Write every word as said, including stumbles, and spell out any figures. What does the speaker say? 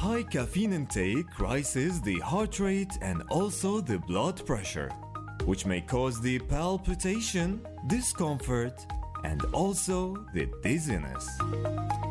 High caffeine intake rises the heart rate and also the blood pressure, which may cause the palpitation, discomfort, and also the dizziness.